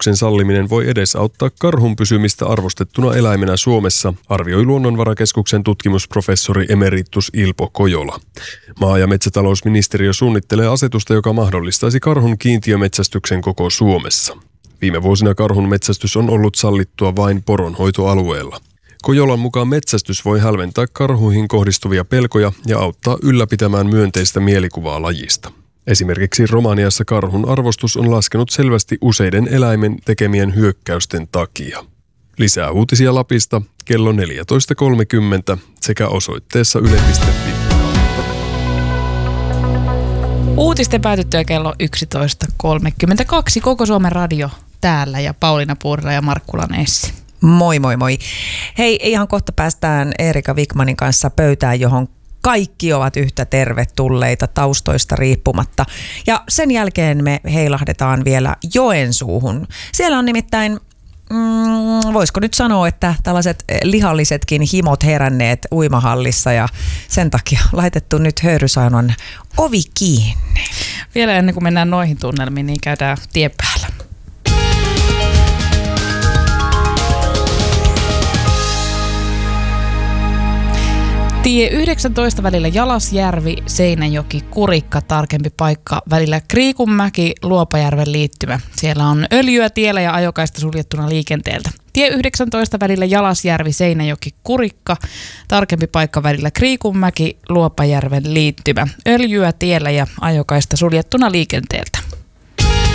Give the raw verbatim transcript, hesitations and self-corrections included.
metsästyksen salliminen voi edesauttaa karhun pysymistä arvostettuna eläimenä Suomessa, arvioi Luonnonvarakeskuksen tutkimusprofessori emeritus Ilpo Kojola. Maa- ja metsätalousministeriö suunnittelee asetusta, joka mahdollistaisi karhun kiintiömetsästyksen koko Suomessa. Viime vuosina karhun metsästys on ollut sallittua vain poronhoitoalueella. Kojolan mukaan metsästys voi hälventää karhuihin kohdistuvia pelkoja ja auttaa ylläpitämään myönteistä mielikuvaa lajista. Esimerkiksi Romaniassa karhun arvostus on laskenut selvästi useiden eläimen tekemien hyökkäysten takia. Lisää uutisia Lapista kello neljätoista kolmekymmentä sekä osoitteessa yle piste fi. Uutisten päätyttyä kello yksitoista kolmekymmentäkaksi. Koko Suomen radio täällä ja Pauliina Puurila ja Markkulan Essi. Moi moi moi. Hei, ihan kohta päästään Erika Wikmanin kanssa pöytään, johon kaikki ovat yhtä tervetulleita taustoista riippumatta. Ja sen jälkeen me heilahdetaan vielä Joensuuhun. Siellä on nimittäin, mm, voisiko nyt sanoa, että tällaiset lihallisetkin himot heränneet uimahallissa ja sen takia laitettu nyt höyrysaunan ovi kiinni. Vielä ennen kuin mennään noihin tunnelmiin, niin käydään tien päällä. Tie yhdeksäntoista välillä Jalasjärvi, Seinäjoki, Kurikka, tarkempi paikka välillä Kriikunmäki, Luopajärven liittymä. Siellä on öljyä tiellä ja ajokaista suljettuna liikenteeltä. Tie yhdeksäntoista välillä Jalasjärvi, Seinäjoki, Kurikka, tarkempi paikka välillä Kriikunmäki, Luopajärven liittymä. Öljyä tiellä ja ajokaista suljettuna liikenteeltä.